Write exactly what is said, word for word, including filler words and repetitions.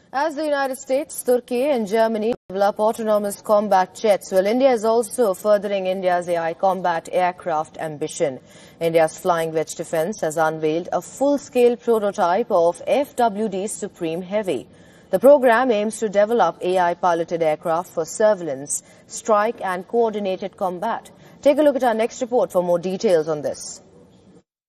As the United States, Turkey and Germany develop autonomous combat jets, well, India is also furthering India's A I combat aircraft ambition. India's Flying Wedge Defence has unveiled a full-scale prototype of F W D Supreme Heavy. The program aims to develop A I-piloted aircraft for surveillance, strike and coordinated combat. Take a look at our next report for more details on this.